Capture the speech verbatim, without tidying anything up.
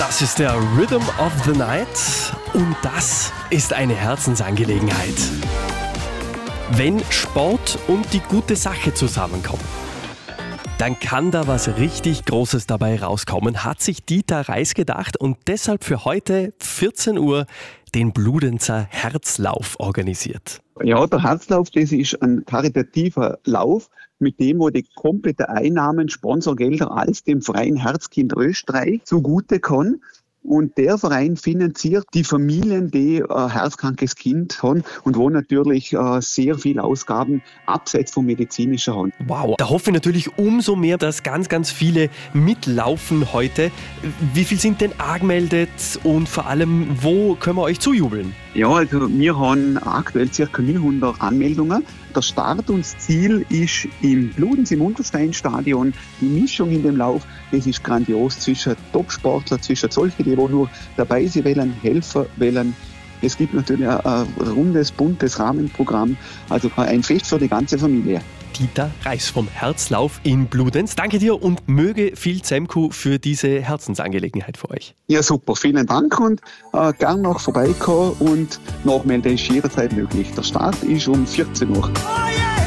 Das ist der Rhythm of the Night und das ist eine Herzensangelegenheit. Wenn Sport und die gute Sache zusammenkommen, dann kann da was richtig Großes dabei rauskommen, hat sich Dieter Reis gedacht und deshalb für heute vierzehn Uhr den Bludenzer Herzlauf organisiert. Ja, der Herzlauf, das ist ein karitativer Lauf, mit dem wo die komplette Einnahmen, Sponsorgelder als dem Verein Herzkind Österreich zugute kommen. Und der Verein finanziert die Familien, die ein herzkrankes Kind haben und wo natürlich äh, sehr viel Ausgaben abseits vom medizinischen haben. Wow, da hoffe ich natürlich umso mehr, dass ganz, ganz viele mitlaufen heute. Wie viel sind denn angemeldet und vor allem, wo können wir euch zujubeln? Ja, also wir haben aktuell ca. neunhundert Anmeldungen. Der Start und das Ziel ist im Bludenz im Untersteinstadion. Die Mischung in dem Lauf, das ist grandios zwischen Topsportlern, zwischen solchen, die nur dabei sein wollen, helfen wollen. Es gibt natürlich ein, ein rundes, buntes Rahmenprogramm, also ein Fest für die ganze Familie. Dieter Reis vom Herzlauf in Bludenz. Danke dir und möge viel Zemku für diese Herzensangelegenheit für euch. Ja, super. Vielen Dank und äh, gern noch vorbeikommen und nachmelden ist jederzeit möglich. Der Start ist um vierzehn Uhr.